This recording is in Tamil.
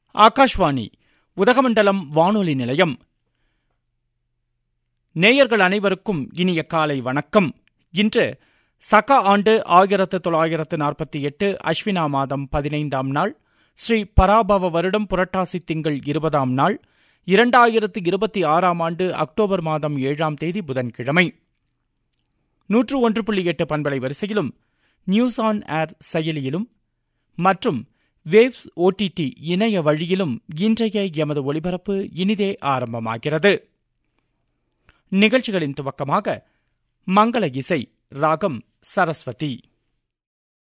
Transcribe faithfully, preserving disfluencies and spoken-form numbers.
ஆகாஷ்வாணி உதகமண்டலம் வானொலி நிலையம். நேயர்கள் அனைவருக்கும் இனிய காலை வணக்கம். இன்று சக ஆண்டு ஆயிரத்து தொள்ளாயிரத்து நாற்பத்தி எட்டு அஸ்வினா மாதம் பதினைந்தாம் நாள், ஸ்ரீ பராபவ வருடம் புரட்டாசி திங்கள் இருபதாம் நாள், இரண்டாயிரத்து இருபத்தி ஆறாம் ஆண்டு அக்டோபர் மாதம் ஏழாம் தேதி புதன்கிழமை. நூற்று ஒன்று புள்ளி எட்டு பண்பலை வரிசையிலும், நியூஸ் ஆன் ஏர் செயலியிலும் மற்றும் வேவ்ஸ் ஓடிடி இணைய வழியிலும் இன்றைய எமது ஒலிபரப்பு இனிதே ஆரம்பமாகிறது. நிகழ்ச்சிகளின் துவக்கமாக மங்கள இசை ராகம் சரஸ்வதி.